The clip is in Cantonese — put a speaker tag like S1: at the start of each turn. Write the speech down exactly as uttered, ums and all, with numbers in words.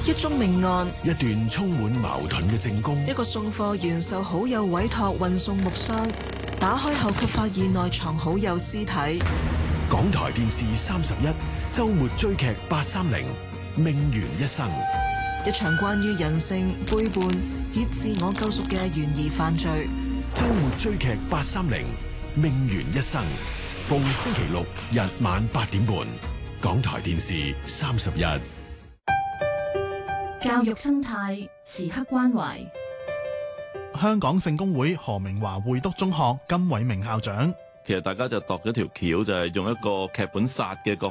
S1: 一宗命案，
S2: 一段充滿矛盾嘅證供，
S1: 一個送貨員受好友委託運送木箱，打開後卻發現內藏好友屍體。
S2: 港台電視三十一周末追劇八三零命懸一生，
S1: 一場關於人性背叛與自我救贖嘅懸疑犯罪。
S2: 周末追劇八三零命懸一生，逢星期六日晚八點半，港台電視三十一。
S3: 教育生態時刻關懷。
S4: 香港聖公會何明華會督中學金偉明校長，
S5: 其實大家就度咗條橋，就係用一個劇本殺嘅角